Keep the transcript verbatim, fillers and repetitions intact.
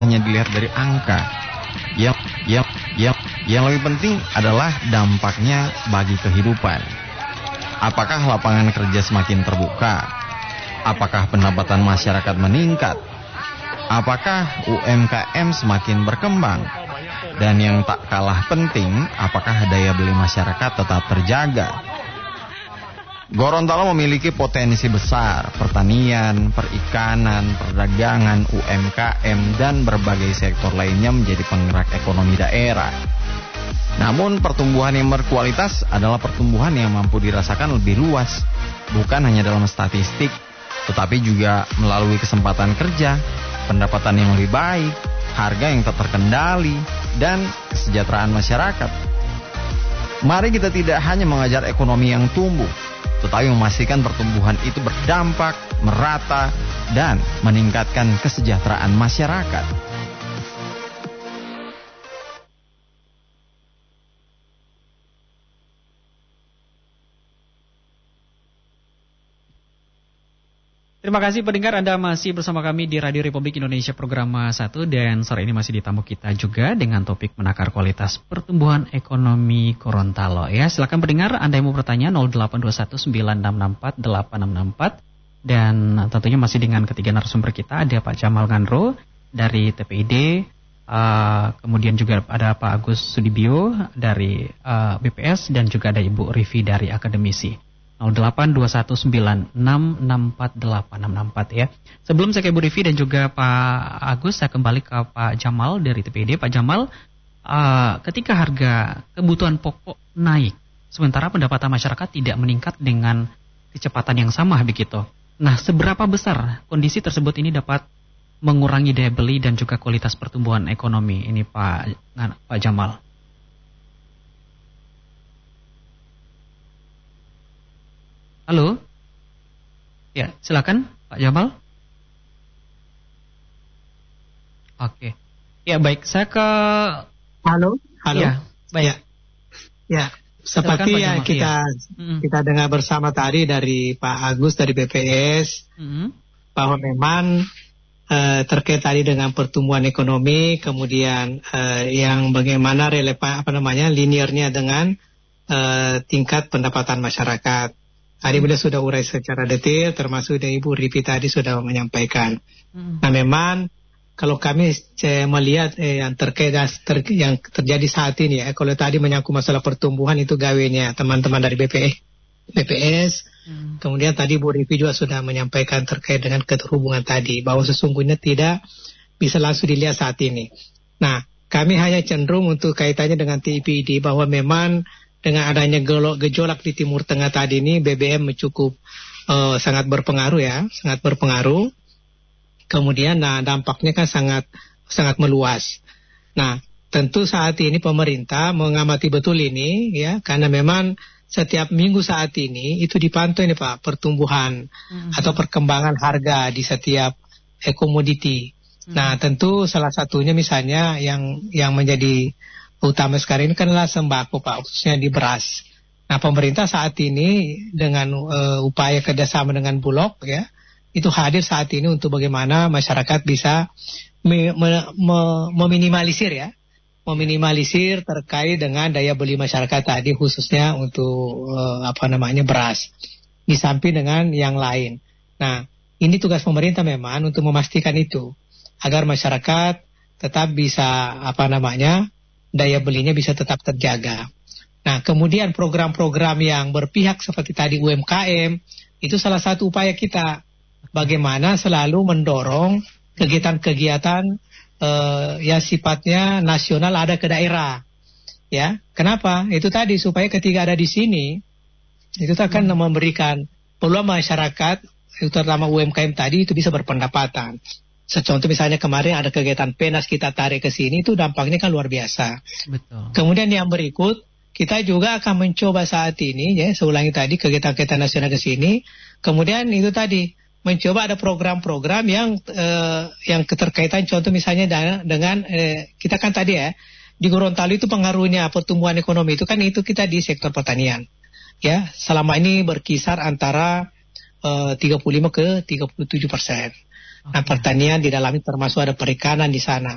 hanya dilihat dari angka. Yang, yang, yang, yang lebih penting adalah dampaknya bagi kehidupan. Apakah lapangan kerja semakin terbuka? Apakah pendapatan masyarakat meningkat? Apakah U M K M semakin berkembang? Dan yang tak kalah penting, apakah daya beli masyarakat tetap terjaga? Gorontalo memiliki potensi besar, pertanian, perikanan, perdagangan, U M K M, dan berbagai sektor lainnya menjadi penggerak ekonomi daerah. Namun pertumbuhan yang berkualitas adalah pertumbuhan yang mampu dirasakan lebih luas, bukan hanya dalam statistik, tetapi juga melalui kesempatan kerja, pendapatan yang lebih baik, harga yang tak terkendali, dan kesejahteraan masyarakat. Mari kita tidak hanya mengajar ekonomi yang tumbuh, tetapi memastikan pertumbuhan itu berdampak, merata, dan meningkatkan kesejahteraan masyarakat. Terima kasih pendengar, Anda masih bersama kami di Radio Republik Indonesia program satu, dan sore ini masih ditamu kita juga dengan topik menakar kualitas pertumbuhan ekonomi Gorontalo. Ya, silakan pendengar, Anda yang mau bertanya nol delapan dua satu sembilan enam enam empat delapan enam enam empat, dan tentunya masih dengan ketiga narasumber kita, ada Pak Jamal Ngandro dari T P I D, uh, kemudian juga ada Pak Agus Sudibyo dari uh, B P S, dan juga ada Ibu Rivi dari akademisi. nol delapan dua satu sembilan enam enam empat delapan enam enam empat ya. Sebelum saya ke Bu Rivi dan juga Pak Agus, saya kembali ke Pak Jamal dari T P I D. Pak Jamal, uh, ketika harga kebutuhan pokok naik, sementara pendapatan masyarakat tidak meningkat dengan kecepatan yang sama begitu. Nah, seberapa besar kondisi tersebut ini dapat mengurangi daya beli dan juga kualitas pertumbuhan ekonomi ini, Pak Pak Jamal? Halo? Ya, silakan Pak Jamal. Oke. Ya, baik. Saya ke... Halo? Halo? Ya, baik. Ya, ya. Seperti Silakan, yang Jamal, kita ya. kita dengar bersama tadi dari Pak Agus dari B P S, mm-hmm. bahwa memang uh, terkait tadi dengan pertumbuhan ekonomi, kemudian uh, yang bagaimana relevan, apa namanya, linearnya dengan uh, tingkat pendapatan masyarakat. Tadi beliau sudah urai secara detail, termasuk dari Ibu Rivi tadi sudah menyampaikan. Hmm. Nah, memang kalau kami eh, melihat eh, yang terkait ter, yang terjadi saat ini ya, kalau tadi menyangkut masalah pertumbuhan itu gawenya teman-teman dari B P S, B P S. Hmm. Kemudian tadi Bu Rivi juga sudah menyampaikan terkait dengan keterhubungan tadi, bahwa sesungguhnya tidak bisa langsung dilihat saat ini. Nah, kami hanya cenderung untuk kaitannya dengan T P I D, bahwa memang dengan adanya gejolak di Timur Tengah tadi ini, B B M cukup uh, sangat berpengaruh ya, sangat berpengaruh. Kemudian, nah dampaknya kan sangat sangat meluas. Nah, tentu saat ini pemerintah mengamati betul ini ya, karena memang setiap minggu saat ini itu dipantau ini Pak, pertumbuhan mm-hmm. atau perkembangan harga di setiap eh, komoditi. Mm-hmm. Nah, tentu salah satunya misalnya yang yang menjadi utama sekarang ini kan adalah sembako Pak, khususnya di beras. Nah, pemerintah saat ini dengan uh, upaya kerjasama dengan Bulog ya, itu hadir saat ini untuk bagaimana masyarakat bisa me- me- me- meminimalisir ya, meminimalisir terkait dengan daya beli masyarakat tadi, khususnya untuk uh, apa namanya beras, di samping dengan yang lain. Nah, ini tugas pemerintah memang untuk memastikan itu, agar masyarakat tetap bisa apa namanya daya belinya bisa tetap terjaga. Nah, kemudian program-program yang berpihak seperti tadi U M K M, itu salah satu upaya kita. Bagaimana selalu mendorong kegiatan-kegiatan uh, yang sifatnya nasional ada ke daerah. Ya, kenapa? Itu tadi supaya ketika ada di sini, itu akan hmm. memberikan peluang masyarakat, terutama U M K M tadi, itu bisa berpendapatan. Contoh misalnya kemarin ada kegiatan Penas kita tarik ke sini, itu dampaknya kan luar biasa. Betul. Kemudian yang berikut, kita juga akan mencoba saat ini, ya, saya ulangi tadi, kegiatan-kegiatan nasional ke sini. Kemudian itu tadi, mencoba ada program-program yang eh, yang keterkaitan, contoh misalnya dengan, dengan eh, kita kan tadi ya, di Gorontalo itu pengaruhnya pertumbuhan ekonomi itu kan itu kita di sektor pertanian. Ya, selama ini berkisar antara eh, tiga puluh lima ke tiga puluh tujuh persen. Nah, pertanian di dalamnya termasuk ada perikanan di sana.